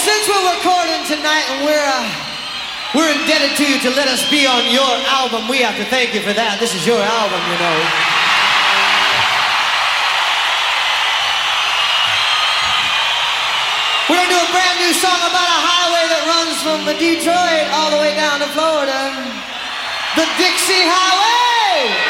since we're recording tonight and we're indebted to you to let us be on your album, we have to thank you for that. This is your album, you know. We're gonna do a brand new song about a highway that runs from Detroit all the way down to Florida. The Dixie Highway!